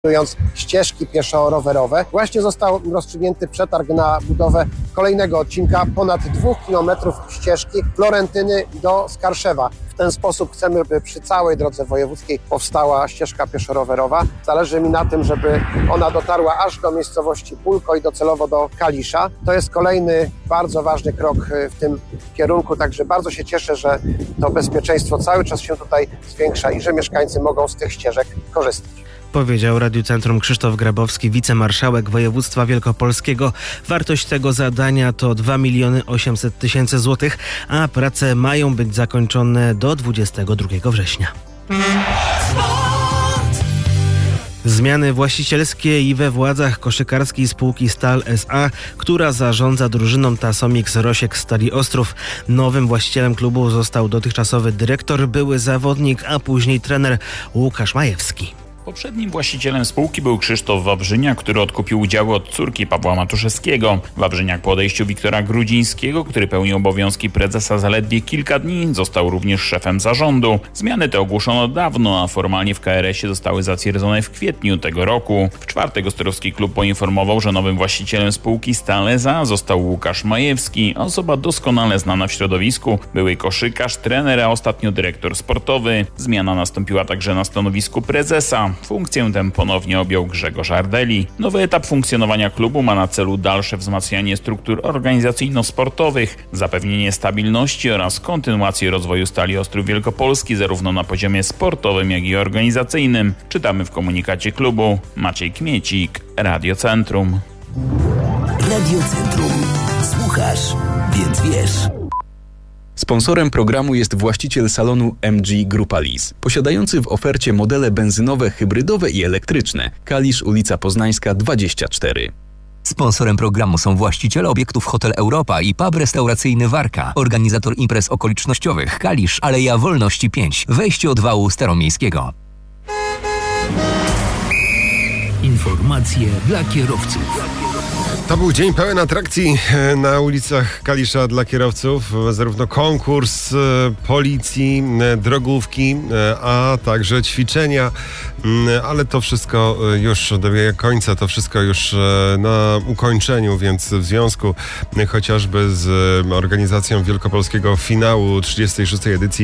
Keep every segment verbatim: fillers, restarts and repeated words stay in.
wykorzystując ścieżki pieszo-rowerowe. Właśnie został rozstrzygnięty przetarg na budowę kolejnego odcinka ponad dwóch kilometrów ścieżki Florentyny do Skarszewa. W ten sposób chcemy, by przy całej drodze wojewódzkiej powstała ścieżka pieszo-rowerowa. Zależy mi na tym, żeby ona dotarła aż do miejscowości Pólko i docelowo do Kalisza. To jest kolejny bardzo ważny krok w tym kierunku, także bardzo się cieszę, że to bezpieczeństwo cały czas się tutaj zwiększa i że mieszkańcy mogą z tych ścieżek korzystać. Powiedział Radiu Centrum Krzysztof Grabowski, wicemarszałek województwa wielkopolskiego. Wartość tego zadania to dwa miliony osiemset tysięcy złotych, a prace mają być zakończone do dwudziestego drugiego września. Zmiany właścicielskie i we władzach koszykarskiej spółki Stal S A, która zarządza drużyną Tasomix Rosiek Stali Ostrów. Nowym właścicielem klubu został dotychczasowy dyrektor, były zawodnik, a później trener Łukasz Majewski. Poprzednim właścicielem spółki był Krzysztof Wawrzyniak, który odkupił udziały od córki Pawła Matuszewskiego. Wawrzyniak po odejściu Wiktora Grudzińskiego, który pełnił obowiązki prezesa zaledwie kilka dni, został również szefem zarządu. Zmiany te ogłoszono dawno, a formalnie w K R S ie zostały zatwierdzone w kwietniu tego roku. W czwartek Ostrowski klub poinformował, że nowym właścicielem spółki Stal S A został Łukasz Majewski, osoba doskonale znana w środowisku, były koszykarz, trener, a ostatnio dyrektor sportowy. Zmiana nastąpiła także na stanowisku prezesa. Funkcję tę ponownie objął Grzegorz Ardeli. Nowy etap funkcjonowania klubu ma na celu dalsze wzmacnianie struktur organizacyjno-sportowych, zapewnienie stabilności oraz kontynuację rozwoju Stali Ostrów Wielkopolski zarówno na poziomie sportowym, jak i organizacyjnym. Czytamy w komunikacie klubu. Maciej Kmiecik, Radio Centrum. Radio Centrum. Słuchasz, więc wiesz. Sponsorem programu jest właściciel salonu M G Grupa Lease, posiadający w ofercie modele benzynowe, hybrydowe i elektryczne. Kalisz, ulica Poznańska dwadzieścia cztery. Sponsorem programu są właściciele obiektów Hotel Europa i pub restauracyjny Warka, organizator imprez okolicznościowych Kalisz, Aleja Wolności pięć, wejście od wału Staromiejskiego. Informacje dla kierowców. To był dzień pełen atrakcji na ulicach Kalisza dla kierowców. Zarówno konkurs policji, drogówki, a także ćwiczenia. Ale to wszystko już dobiega końca, to wszystko już na ukończeniu, więc w związku chociażby z organizacją wielkopolskiego finału trzydziestej szóstej edycji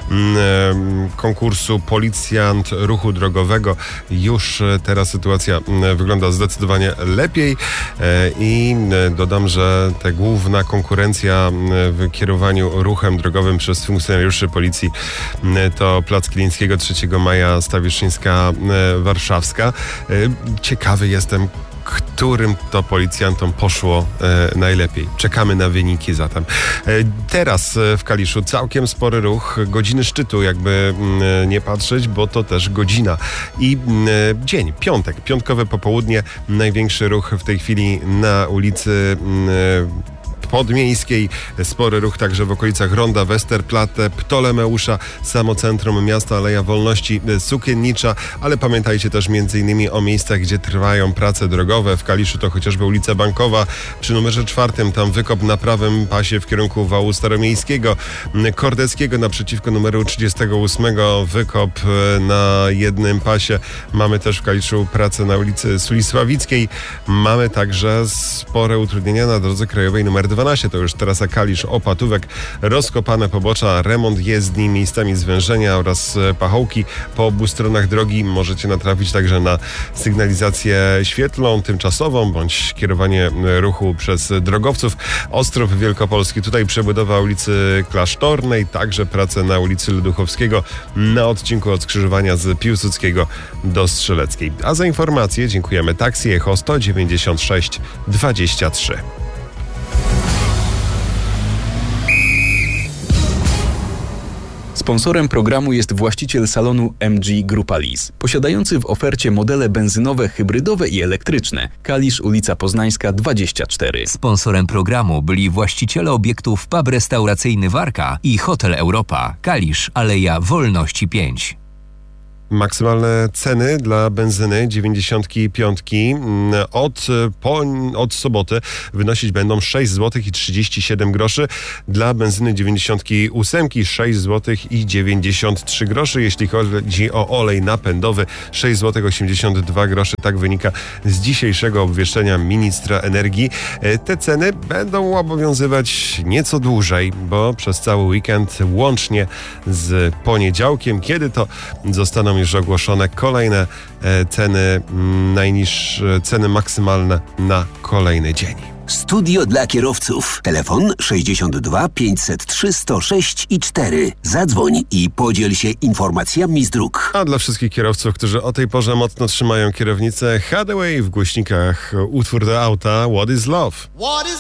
konkursu Policjant Ruchu Drogowego, już teraz sytuacja wygląda zdecydowanie lepiej. I dodam, że ta główna konkurencja w kierowaniu ruchem drogowym przez funkcjonariuszy policji to Plac Kilińskiego, trzeciego maja, Stawiszyńska Warszawska. Ciekawy jestem, którym to policjantom poszło e, najlepiej. Czekamy na wyniki zatem. E, teraz e, w Kaliszu całkiem spory ruch, godziny szczytu, jakby e, nie patrzeć, bo to też godzina. I e, dzień, piątek, piątkowe popołudnie, największy ruch w tej chwili na ulicy e, Podmiejskiej. Spory ruch także w okolicach Ronda, Westerplatte, Ptolemeusza, samo centrum miasta, Aleja Wolności, Sukiennicza, ale pamiętajcie też między innymi o miejscach, gdzie trwają prace drogowe. W Kaliszu to chociażby ulica Bankowa, przy numerze czwartym, tam wykop na prawym pasie w kierunku wału Staromiejskiego, Kordeckiego naprzeciwko numeru trzydziestego ósmego, wykop na jednym pasie. Mamy też w Kaliszu pracę na ulicy Sulisławickiej. Mamy także spore utrudnienia na drodze krajowej numer dwanaście, to już trasa Kalisz-Opatówek, rozkopane pobocza, remont jezdni, miejscami zwężenia oraz pachołki po obu stronach drogi. Możecie natrafić także na sygnalizację świetlną, tymczasową, bądź kierowanie ruchu przez drogowców. Ostrów Wielkopolski, tutaj przebudowa ulicy Klasztornej, także prace na ulicy Luduchowskiego na odcinku od skrzyżowania z Piłsudskiego do Strzeleckiej. A za informacje dziękujemy Taxi Echo sto dziewięćdziesiąt sześć dwadzieścia trzy. Sponsorem programu jest właściciel salonu M G Grupa Lease, posiadający w ofercie modele benzynowe, hybrydowe i elektryczne. Kalisz, ulica Poznańska dwadzieścia cztery. Sponsorem programu byli właściciele obiektów pub restauracyjny Warka i Hotel Europa, Kalisz, Aleja Wolności pięć. Maksymalne ceny dla benzyny dziewięćdziesiąt pięć od, po, od soboty wynosić będą sześć złotych i trzydzieści siedem groszy. Dla benzyny dziewięćdziesiąt osiem sześć złotych i dziewięćdziesiąt trzy groszy. Jeśli chodzi o olej napędowy sześć złotych osiemdziesiąt dwa groszy. Tak wynika z dzisiejszego obwieszczenia ministra energii. Te ceny będą obowiązywać nieco dłużej, bo przez cały weekend łącznie z poniedziałkiem, kiedy to zostaną już ogłoszone kolejne ceny, najniższe ceny maksymalne na kolejny dzień. Studio dla kierowców. Telefon sześćdziesiąt dwa pięćset trzy sto sześć i cztery. Zadzwoń i podziel się informacjami z dróg. A dla wszystkich kierowców, którzy o tej porze mocno trzymają kierownicę, Hathaway w głośnikach utwór do auta What is Love.